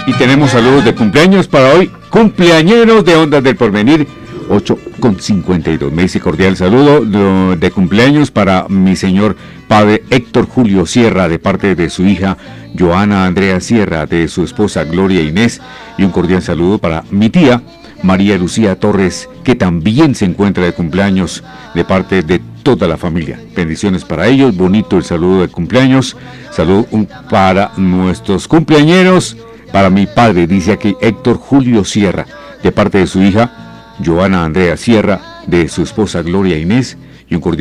Y tenemos saludos de cumpleaños para hoy, cumpleañeros de Ondas del Porvenir, 8:52. Me dice cordial saludo de cumpleaños para mi señor padre Héctor Julio Sierra, de parte de su hija Joana Andrea Sierra, de su esposa Gloria Inés, y un cordial saludo para mi tía María Lucía Torres, que también se encuentra de cumpleaños, de parte de toda la familia. Bendiciones para ellos, bonito el saludo de cumpleaños. Saludo para nuestros cumpleañeros, para mi padre, dice aquí Héctor Julio Sierra, de parte de su hija Joana Andrea Sierra, de su esposa Gloria Inés, y un cordial